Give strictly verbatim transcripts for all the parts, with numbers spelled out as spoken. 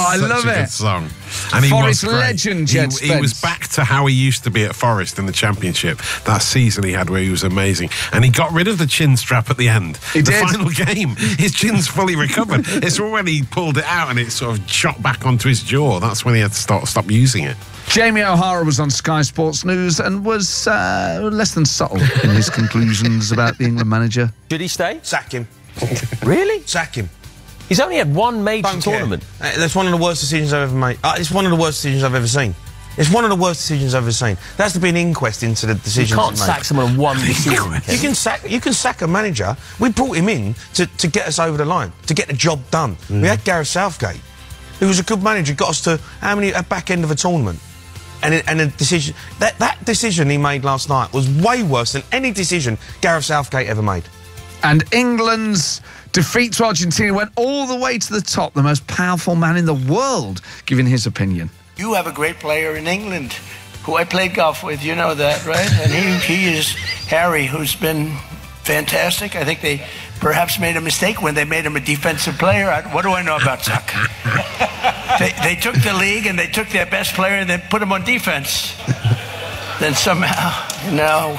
I Such love a good it. song. And he Forest was great. legend, he, Jed he was Spence. back to how he used to be at Forest in the Championship. That season he had where he was amazing. And he got rid of the chin strap at the end. He the did. final game, his chin's fully recovered. It's when he pulled it out and it sort of shot back onto his jaw. That's when he had to start, stop using it. Jamie O'Hara was on Sky Sports News and was uh, less than subtle in his conclusions about the England manager. Should he stay? Sack him. Really? Sack him. He's only had one major Don't care. tournament. Uh, That's one of the worst decisions I've ever made. Uh, it's one of the worst decisions I've ever seen. It's one of the worst decisions I've ever seen. There has to be an inquest into the You decisions. can't he made. sack someone on one decision. You can sack. You can sack a manager. We brought him in to, to get us over the line, to get the job done. Mm. We had Gareth Southgate, who was a good manager, got us to how many a back end of a tournament, and it, and a decision that that decision he made last night was way worse than any decision Gareth Southgate ever made. And England's defeat to Argentina went all the way to the top, the most powerful man in the world, giving his opinion. You have a great player in England who I played golf with, you know that, right? And he, he is Harry, who's been fantastic. I think they perhaps made a mistake when they made him a defensive player. I, what do I know about soccer? they, they took the league and they took their best player and they put him on defense. Then somehow, you know,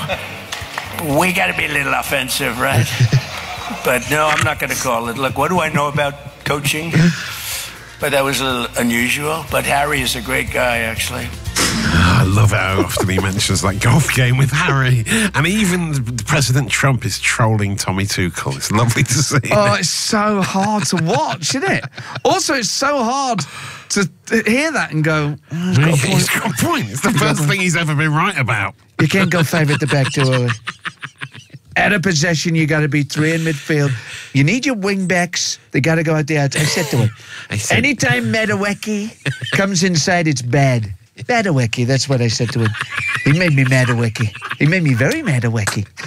we got to be a little offensive, right? But no, I'm not going to call it. Look, what do I know about coaching? But that was a little unusual. But Harry is a great guy, actually. I love how often he mentions that golf game with Harry. And even President Trump is trolling Tommy Tuchel. It's lovely to see. Oh, it's so hard to watch, isn't it? Also, it's so hard to hear that and go, oh, he's got a point. He's got a point. It's the first thing he's ever been right about. You can't go five at the back door. Out of possession, you got to be three in midfield. You need your wing backs. They got to go out there. I said to him, I said- anytime Madueke comes inside, it's bad. Madueke, that's what I said to him. He made me Madueke. He made me very Madueke.